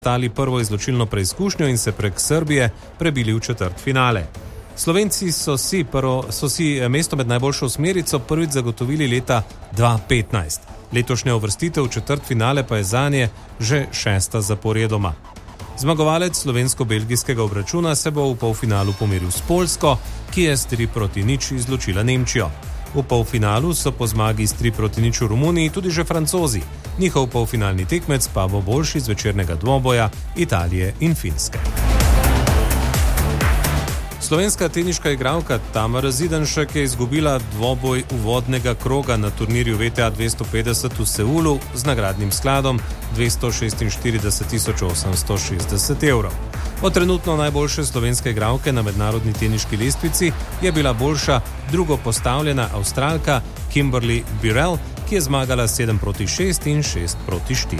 dali prvo izločilno preizkušnjo in se prek Srbije prebili v četrtfinale. Slovenci so si mesto med najboljšo osmerico prvič zagotovili leta 2015. Letošnja uvrstitev v četrtfinale pa je zanje že 6. zaporedoma. Zmagovalec slovensko-belgijskega obračuna se bo v polfinalu pomeril s Poljsko, ki je s 3-0 izločila Nemčijo. V polfinalu so po zmagi s 3-0 v Romuniji tudi že Francozi. Njihov polfinalni tekmec pa bo boljši z večernega dvoboja Italije in Finske. Slovenska teniška igralka Tamara Zidanšek je izgubila dvoboj uvodnega kroga na turnirju WTA 250 v Seulu z nagradnim skladom 246.860 evrov. Od trenutno najboljše slovenske igralke na mednarodni teniški lestvici je bila boljša drugo postavljena Avstralka Kimberly Birrell, ki je zmagala 7-6 in 6-4.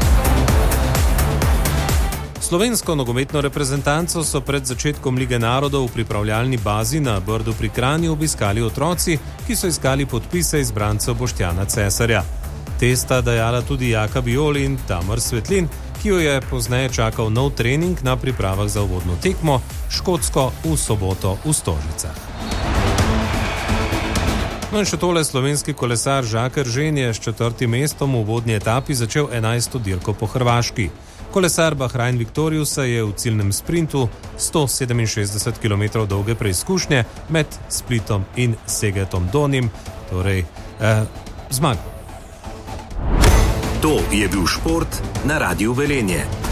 Slovensko nogometno reprezentanco so pred začetkom Lige narodov v pripravljalni bazi na Brdu pri Kranju obiskali otroci, ki so iskali podpise izbrancev Boštjana Cesarja. Te sta dajala tudi Jaka Bijoli in Tamar Svetlin, ki jo je pozneje čakal nov trening na pripravah za uvodno tekmo Škotsko v soboto v Stožicah. No in še tole, slovenski kolesar Žake Eržen je s 4. mestom v uvodni etapi začel 11. dirko po Hrvaški. Kolesar Bahrain Victoriusa je v ciljnem sprintu 167 km dolge preizkušnje med Splitom in Segetom Donim, zmagal. To je bil šport na Radiu Velenje.